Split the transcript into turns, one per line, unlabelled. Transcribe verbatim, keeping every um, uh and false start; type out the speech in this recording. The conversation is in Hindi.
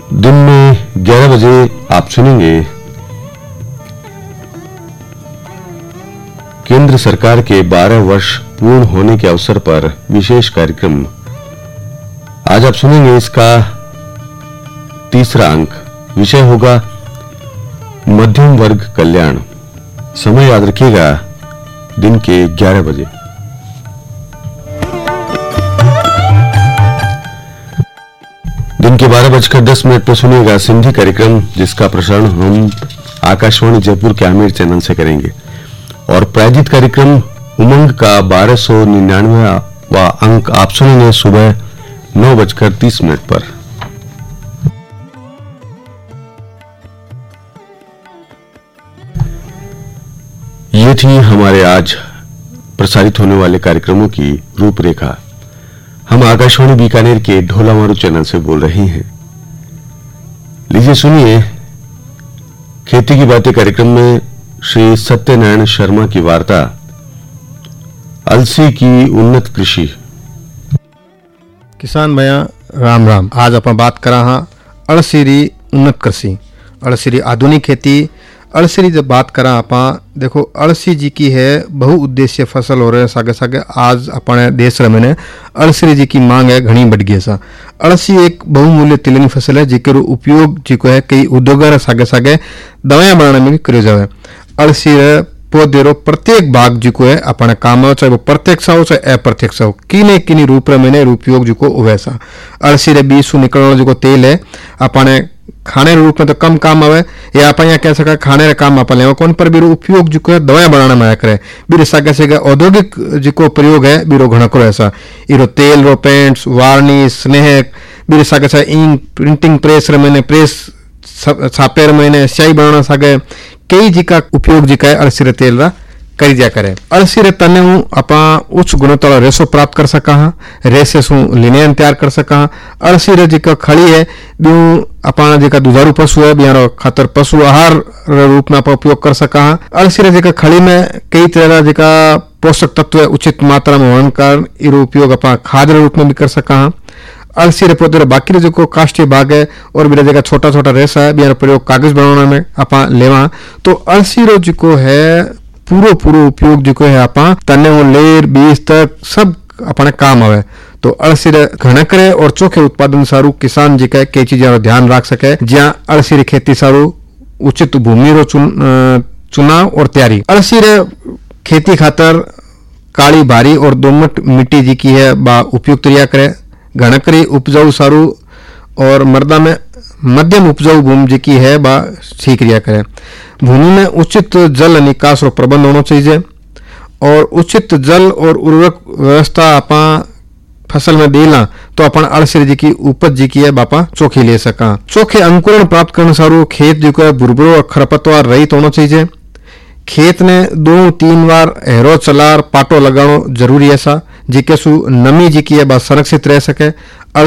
दिन में ग्यारह बजे आप सुनेंगे केंद्र सरकार के बारह वर्ष पूर्ण होने के अवसर पर विशेष कार्यक्रम। आज आप सुनेंगे इसका तीसरा अंक। विषय होगा मध्यम वर्ग कल्याण। समय याद रखिएगा, दिन के ग्यारह बजे। दिन के बारह बजकर दस मिनट पर सुनिएगा सिंधी कार्यक्रम, जिसका प्रसारण हम आकाशवाणी जयपुर के आमिर चैनल से करेंगे। और प्रायोजित कार्यक्रम उमंग का बारह सौ निन्यानवे अंक आप सुनेंगे सुबह नौ बजकर तीस मिनट पर। ये थी हमारे आज प्रसारित होने वाले कार्यक्रमों की रूपरेखा। हम आकाशवाणी बीकानेर के ढोलामारू चैनल से बोल रहे हैं। लीजिए सुनिए खेती की बातें कार्यक्रम में श्री सत्यनारायण शर्मा की वार्ता अलसी की उन्नत कृषि।
किसान भैया राम राम। आज अपन बात करा हाँ अलसी री उन्नत कृषि, अलसी री आधुनिक खेती। अलसी री जब बात करा आपा देखो, अलसी जी की है बहुउद्देश्य फसल हो रहे सागे सागे आज अपने देश में अलसी जी की मांग है घनी बढ़ गई। सा अलसी एक बहुमूल्य तिलनी फसल है जिके उपयोग जी को है कई उद्योगों सागे सागे दवाएं बनाने में भी करो जाए। अलसी पौधे रो प्रत्येक भाग जी को है अपने काम चाहे वो प्रत्यक्ष हो चाहे अप्रत्यक्ष हो, किने किनी रूप में उपयोग जी को वैसा। अलसी रे बीज सु निकलने जो तेल है अपने खाने रूप में तो कम काम आवे, या आप यहाँ कह सका खाने रे काम आप ले कौन पर बीरो उपयोग जो है दवाएं बनाने में आया करे। बीरे सागे सागे औद्योगिक जी को प्रयोग है बीरो घना करो ऐसा। इरो तेल रो पेंट्स वार्निश स्नेहक बीरे सागे सागे इंक प्रिंटिंग प्रेस रे मैंने प्रेस छापे रे मैंने स्याही बनाना सागे कई जी का उपयोग जी का है अलसी रे तेल रा करी जा करे। अलसी रे तने हूँ अपा उच्च गुणवत्ता वाला रेशो प्राप्त कर सका हाँ, रेसे सु लिनेन तैयार कर सका हाँ। अलसी रे जी का खड़ी है बियू अपना जी का दुधारू पशु है बियारो खातर पशु आहार रूप में आप उपयोग कर सका हाँ। अलसी रे जी का खड़ी में कई तरह जी का पोषक तत्व उचित मात्रा में होने कारण इरो उपयोग अपना खाद रूप में भी कर सका हाँ। अलसी रे पौधे बाकी जो को काष्ठीय भाग है और मेरे जगह छोटा छोटा रेसा है बियारो प्रयोग कागज बनाने में अपा लेवा। तो अलसी रो जी को है पूरो पूरो उपयोग जो है आपा तने वो लेर बीज तक सब अपने काम आवे। तो अलसी रे घना करे और चोखे उत्पादन सारू किसान जी का कई चीजों ध्यान रख सके, जहाँ अलसी री खेती सारू उचित भूमि रो चुन, चुनाव और तैयारी। अलसी रे खेती खातर काली भारी और दोमट मिट्टी जी की है बा उपयुक्त रिया करे। घना करे उपजाऊ सारू और मर्दा में मध्यम उपजाऊ भूमि जी की है बा ठीक रिया करे। भूमि में उचित जल निकास और प्रबंध होना चाहिए और उचित जल और उर्वरक व्यवस्था आपा फसल में देला तो अपन अलसी जी की उपज जी की है बापा चोखी ले सका। चोखे अंकुरण प्राप्त करने सारू खेत जो है बुरबुरो और खरपतवार रहित होना चाहिए। खेत ने दो तीन बार हेरो चलार पाटो लगानो जरूरी है सा जिके सु नमी जी की है बा संरक्षित रह सके।